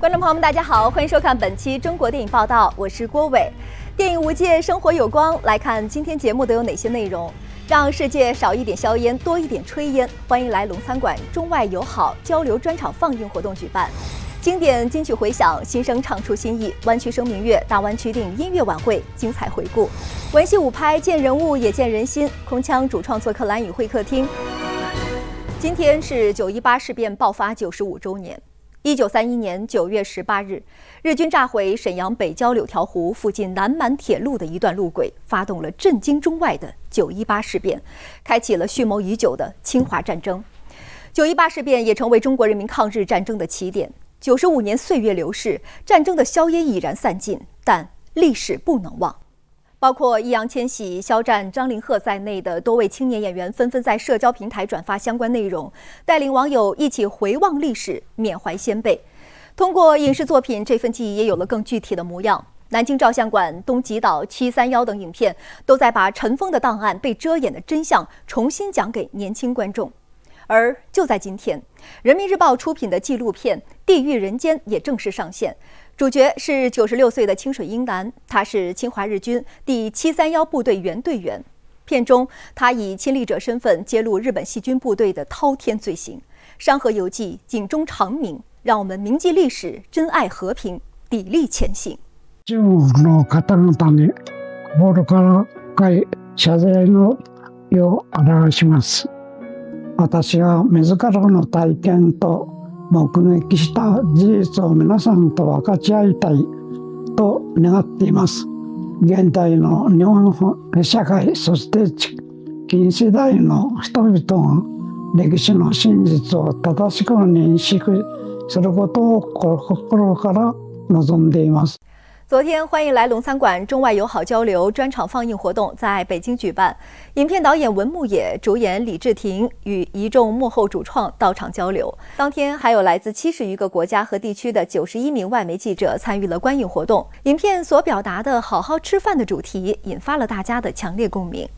观众朋友们，大家好，欢迎收看本期中国电影报道，我是郭伟。电影无界，生活有光，来看今天节目都有哪些内容。让世界少一点硝烟，多一点炊烟。欢迎来龙餐馆中外友好交流专场放映活动举办。经典金曲回响，新生唱出新意。湾区声明月大湾区电影音乐晚会精彩回顾。文戏武拍见人物也见人心。空腔主创做客蓝宇会客厅。今天是9·18事变爆发95周年。1931年9月18日，日军炸毁沈阳北郊柳条湖附近南满铁路的一段路轨，发动了震惊中外的9·18事变，开启了蓄谋已久的侵华战争。9·18事变也成为中国人民抗日战争的起点。95年岁月流逝，战争的硝烟已然散尽，但历史不能忘。包括易烊千玺、肖战、张凌赫在内的多位青年演员纷纷在社交平台转发相关内容，带领网友一起回望历史，缅怀先辈。通过影视作品，这份记忆也有了更具体的模样。南京照相馆、东极岛、731等影片都在把尘封的档案、被遮掩的真相重新讲给年轻观众。而就在今天，人民日报出品的纪录片《地狱人间》也正式上线。主角是96岁的清水英男，他是侵华日军第731部队原队员。片中，他以亲历者身份揭露日本细菌部队的滔天罪行。山河游记，警钟长鸣，让我们铭记历史，珍愛和平，砥砺前行。 中国の方々に心から深い謝罪の意を表します。私が自らの体験と目撃した事実を皆さんと分かち合いたいと願っています。現代の日本社会、そして近世代の人々が歴史の真実を正しく認識することを心から望んでいます。 昨天，欢迎来龙餐馆中外友好交流专场放映活动在北京举办。影片导演文牧野、主演李治廷与一众幕后主创到场交流。当天还有来自70余个国家和地区的91名外媒记者参与了观影活动。影片所表达的好好吃饭的主题，引发了大家的强烈共鸣。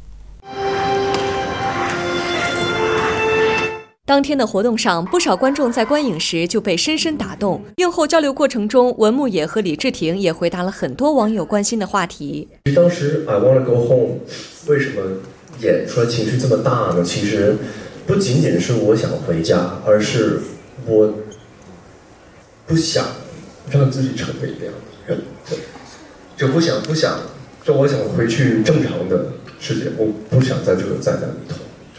当天的活动上，不少观众在观影时就被深深打动。映后交流过程中，文牧野和李治廷也回答了很多网友关心的话题。 当时 I Wanna Go Home 为什么演出来情绪这么大呢？其实不仅仅是我想回家，而是我不想让自己成为这样的人，就不想，就我想回去正常的世界，我不想在这个灾难里头。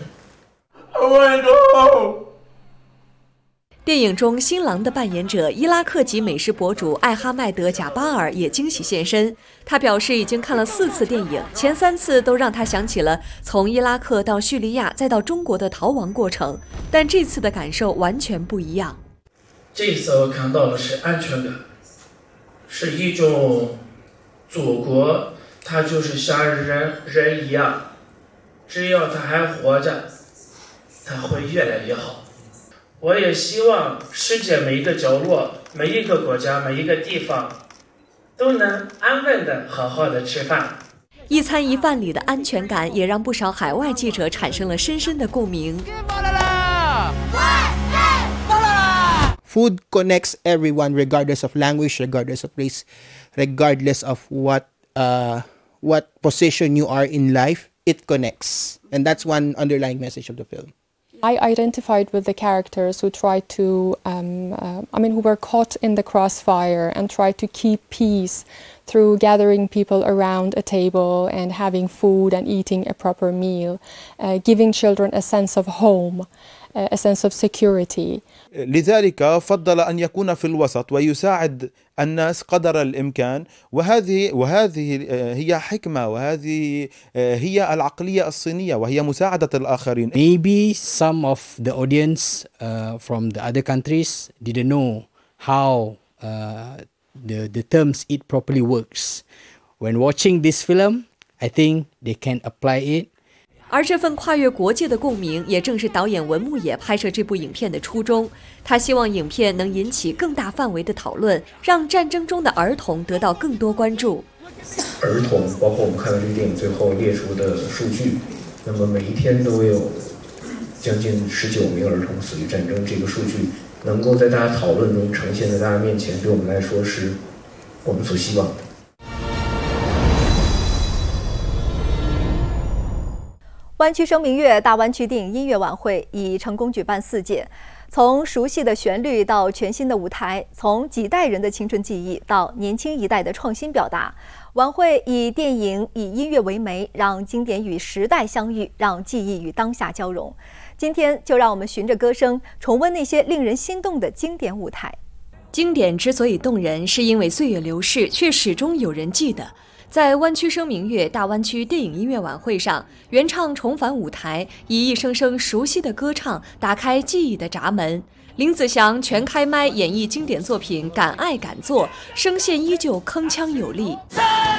电影中新郎的扮演者伊拉克籍美食博主艾哈迈德·贾巴尔也惊喜现身。他表示已经看了4次电影，前3次都让他想起了从伊拉克到叙利亚再到中国的逃亡过程，但这次的感受完全不一样。 这次我看到的是安全感，是一种祖国，它就是像人一样，只要他还活着，它会越来越好。我也希望世界每一个角落、每一个国家、每一个地方都能安稳的好好的吃饭。 一餐一饭里的安全感也让不少海外记者产生了深深的共鸣。 Food connects everyone regardless of language, regardless of race, regardless of what position you are in life, it connects. And that's one underlying message of the film. I identified with the characters who tried to, who were caught in the crossfire and tried to keep peace through gathering people around a table and having food and eating a proper meal, giving children a sense of home, a sense of security. لذلك فضل أن يكون في الوسط ويساعد الناس قدر الإمكان وهذه هي حكمة وهذه هي العقلية الصينية وهي مساعدة الآخرين. Maybe some of the audience from the other countries didn't know how the terms eat properly works. When watching this film, I think they can apply it. 而这份跨越国界的共鸣，也正是导演文牧野拍摄这部影片的初衷。他希望影片能引起更大范围的讨论，让战争中的儿童得到更多关注。 儿童，包括我们看到这个电影最后列出的数据，那么每一天都有将近19名儿童死于战争，这个数据能够在大家讨论中呈现在大家面前，对我们来说是我们所希望的。 湾区声明月大湾区电影音乐晚会已成功举办4届，从熟悉的旋律到全新的舞台，从几代人的青春记忆到年轻一代的创新表达，晚会以电影、以音乐为媒，让经典与时代相遇，让记忆与当下交融。今天就让我们循着歌声，重温那些令人心动的经典舞台。 经典之所以动人，是因为岁月流逝，却始终有人记得。在湾区声明月大湾区电影音乐晚会上，原唱重返舞台，以一声声熟悉的歌唱打开记忆的闸门。林子祥全开麦演绎经典作品《敢爱敢做》，声线依旧铿锵有力。